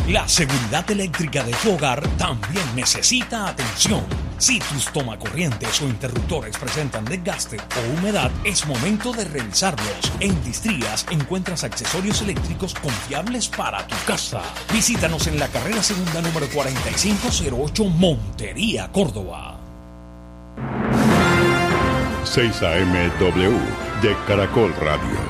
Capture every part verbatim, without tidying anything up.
La seguridad eléctrica de tu hogar también necesita atención. Si tus tomacorrientes o interruptores presentan desgaste o humedad, es momento de revisarlos. En Distrías encuentras accesorios eléctricos confiables para tu casa. Visítanos en la carrera segunda número cuarenta y cinco cero ocho, Montería, Córdoba. seis A M W de Caracol Radio.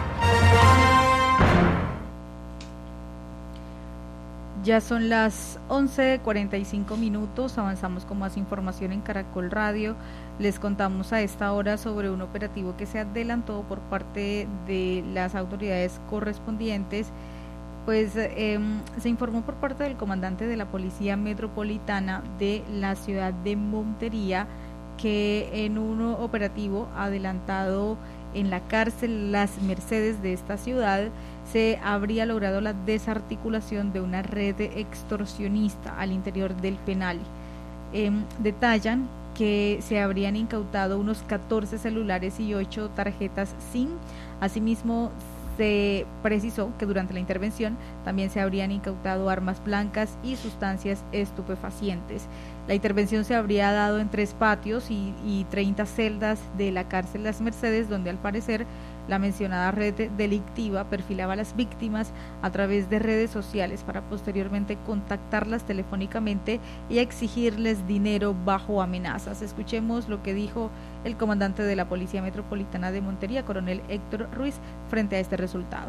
Ya son las once cuarenta y cinco minutos, avanzamos con más información en Caracol Radio. Les contamos a esta hora sobre un operativo que se adelantó por parte de las autoridades correspondientes. Pues eh, se informó por parte del comandante de la Policía Metropolitana de la ciudad de Montería que en un operativo adelantado en la cárcel Las Mercedes de esta ciudad se habría logrado la desarticulación de una red extorsionista al interior del penal. Eh, detallan que se habrían incautado unos catorce celulares y ocho tarjetas SIM. Asimismo, se precisó que durante la intervención también se habrían incautado armas blancas y sustancias estupefacientes. La intervención se habría dado en tres patios y, y treinta celdas de la cárcel Las Mercedes, donde al parecer la mencionada red delictiva perfilaba a las víctimas a través de redes sociales para posteriormente contactarlas telefónicamente y exigirles dinero bajo amenazas. Escuchemos lo que dijo el comandante de la Policía Metropolitana de Montería, coronel Héctor Ruiz, frente a este resultado.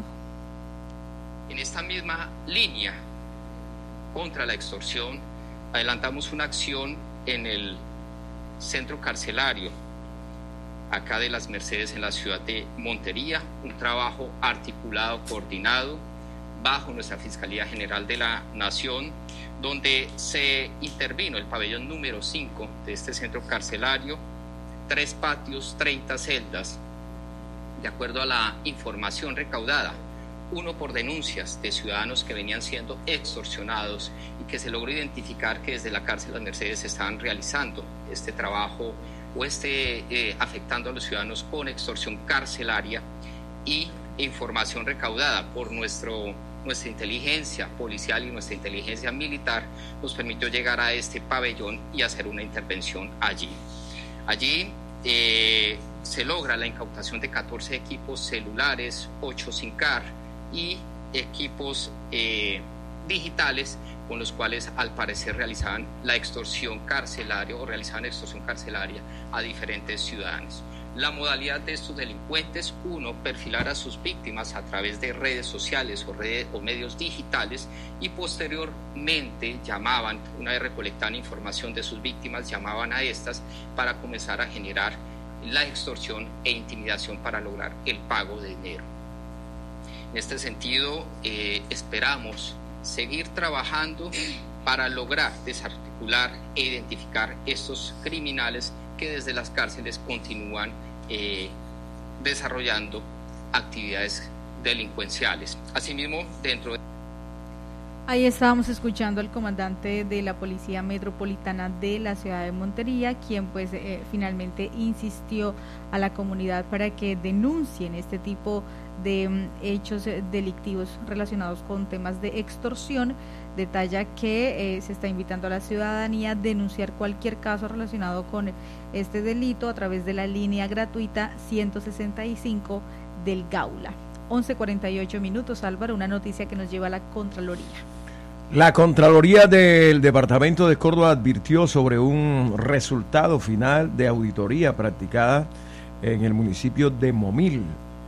En esta misma línea contra la extorsión, adelantamos una acción en el centro carcelario acá de Las Mercedes en la ciudad de Montería, un trabajo articulado, coordinado bajo nuestra Fiscalía General de la Nación, donde se intervino el pabellón número cinco de este centro carcelario, tres patios, treinta celdas, de acuerdo a la información recaudada, uno por denuncias de ciudadanos que venían siendo extorsionados y que se logró identificar que desde la cárcel Las Mercedes estaban realizando este trabajo o esté eh, afectando a los ciudadanos con extorsión carcelaria, y información recaudada por nuestro, nuestra inteligencia policial y nuestra inteligencia militar nos permitió llegar a este pabellón y hacer una intervención allí. Allí eh, se logra la incautación de catorce equipos celulares, ocho SIM card y equipos eh, digitales con los cuales al parecer realizaban la extorsión carcelaria o realizaban extorsión carcelaria a diferentes ciudadanos. La modalidad de estos delincuentes, uno, perfilar a sus víctimas a través de redes sociales o, redes, o medios digitales, y posteriormente llamaban, una vez recolectaban información de sus víctimas, llamaban a estas para comenzar a generar la extorsión e intimidación para lograr el pago de dinero. En este sentido, eh, esperamos seguir trabajando para lograr desarticular e identificar estos criminales que desde las cárceles continúan eh, desarrollando actividades delincuenciales. Asimismo, dentro de... Ahí estábamos escuchando al comandante de la Policía Metropolitana de la ciudad de Montería, quien pues eh, finalmente insistió a la comunidad para que denuncien este tipo de um, hechos delictivos relacionados con temas de extorsión. Detalla que eh, se está invitando a la ciudadanía a denunciar cualquier caso relacionado con este delito a través de la línea gratuita ciento sesenta y cinco del Gaula. once cuarenta y ocho minutos, Álvaro, una noticia que nos lleva a la Contraloría. La Contraloría del Departamento de Córdoba advirtió sobre un resultado final de auditoría practicada en el municipio de Momil,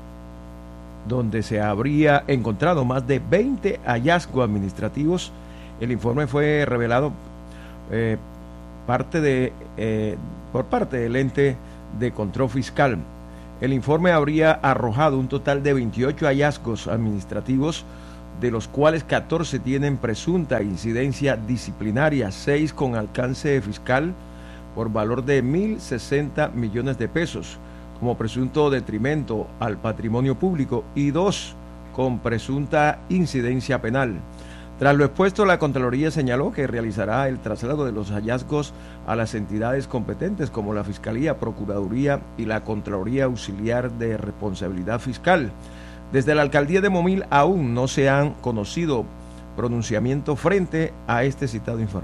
donde se habría encontrado más de veinte hallazgos administrativos. El informe fue revelado eh, parte de, eh, por parte del ente de control fiscal. El informe habría arrojado un total de veintiocho hallazgos administrativos, de los cuales catorce tienen presunta incidencia disciplinaria, seis con alcance fiscal por valor de mil sesenta millones de pesos, como presunto detrimento al patrimonio público, y dos con presunta incidencia penal. Tras lo expuesto, la Contraloría señaló que realizará el traslado de los hallazgos a las entidades competentes como la Fiscalía, Procuraduría y la Contraloría Auxiliar de Responsabilidad Fiscal. Desde la Alcaldía de Momil aún no se han conocido pronunciamiento frente a este citado informe.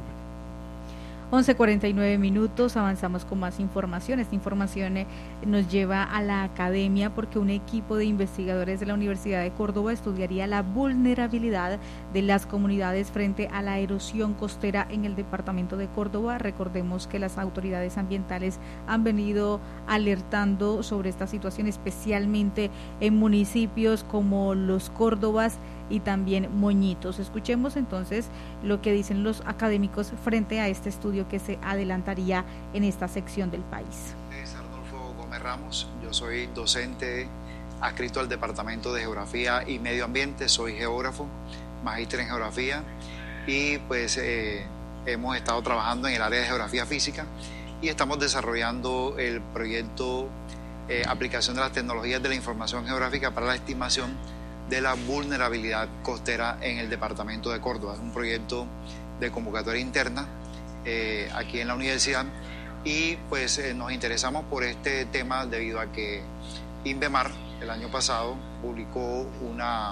once cuarenta y nueve minutos, avanzamos con más información. Esta información eh, nos lleva a la academia porque un equipo de investigadores de la Universidad de Córdoba estudiaría la vulnerabilidad de las comunidades frente a la erosión costera en el departamento de Córdoba. Recordemos que las autoridades ambientales han venido alertando sobre esta situación, especialmente en municipios como Los Córdobas y también Moñitos. Escuchemos entonces lo que dicen los académicos frente a este estudio que se adelantaría en esta sección del país. Es Arnulfo Gómez Ramos, yo soy docente adscrito al Departamento de Geografía y Medio Ambiente, soy geógrafo, magíster en geografía y pues eh, hemos estado trabajando en el área de geografía física y estamos desarrollando el proyecto eh, aplicación de las tecnologías de la información geográfica para la estimación de la vulnerabilidad costera en el departamento de Córdoba. Es un proyecto de convocatoria interna eh, aquí en la universidad y pues eh, nos interesamos por este tema debido a que INVEMAR el año pasado publicó una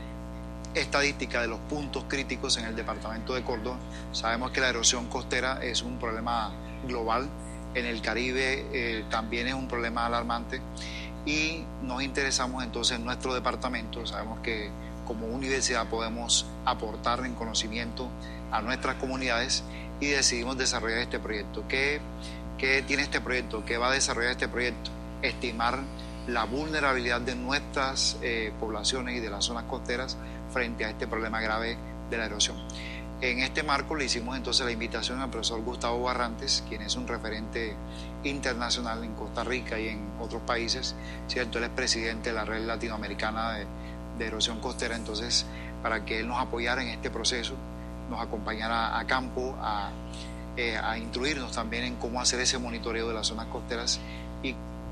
estadística de los puntos críticos en el departamento de Córdoba. Sabemos que la erosión costera es un problema global, en el Caribe eh, también es un problema alarmante y nos interesamos entonces en nuestro departamento. Sabemos que como universidad podemos aportar en conocimiento a nuestras comunidades y decidimos desarrollar este proyecto. ¿Qué, qué tiene este proyecto? ¿Qué va a desarrollar este proyecto? Estimar la vulnerabilidad de nuestras eh, poblaciones y de las zonas costeras frente a este problema grave de la erosión. En este marco le hicimos entonces la invitación al profesor Gustavo Barrantes, quien es un referente internacional en Costa Rica y en otros países, ¿cierto? Él es presidente de la Red Latinoamericana de, de Erosión Costera, entonces para que él nos apoyara en este proceso, nos acompañara a campo, a, eh, a instruirnos también en cómo hacer ese monitoreo de las zonas costeras. Y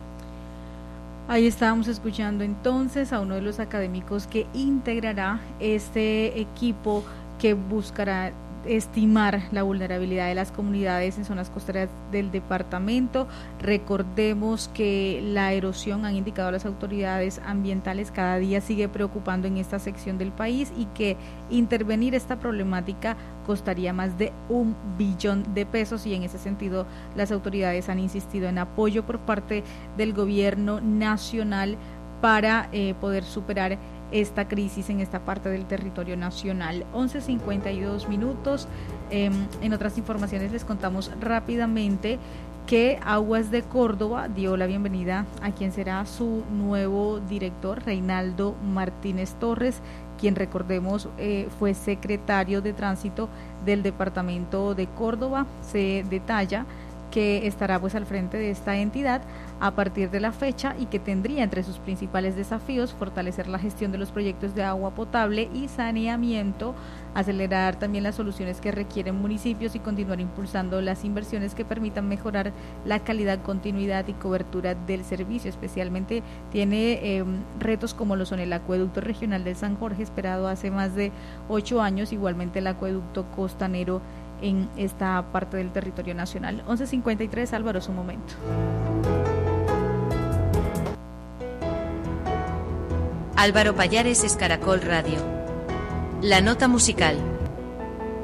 ahí estábamos escuchando entonces a uno de los académicos que integrará este equipo que buscará estimar la vulnerabilidad de las comunidades en zonas costeras del departamento. Recordemos que la erosión, han indicado las autoridades ambientales, cada día sigue preocupando en esta sección del país y que intervenir esta problemática costaría más de un billón de pesos y en ese sentido las autoridades han insistido en apoyo por parte del gobierno nacional para eh, poder superar esta crisis en esta parte del territorio nacional. once cincuenta y dos minutos. Eh, en otras informaciones les contamos rápidamente que Aguas de Córdoba dio la bienvenida a quien será su nuevo director, Reinaldo Martínez Torres, quien recordemos eh, fue secretario de Tránsito del departamento de Córdoba. Se detalla que estará pues al frente de esta entidad a partir de la fecha y que tendría entre sus principales desafíos fortalecer la gestión de los proyectos de agua potable y saneamiento, acelerar también las soluciones que requieren municipios y continuar impulsando las inversiones que permitan mejorar la calidad, continuidad y cobertura del servicio. Especialmente tiene eh, retos como lo son el acueducto regional del San Jorge, esperado hace más de ocho años, igualmente el acueducto costanero en esta parte del territorio nacional. once cincuenta y tres, Álvaro, su momento. Álvaro Pallares es Caracol Radio. La nota musical.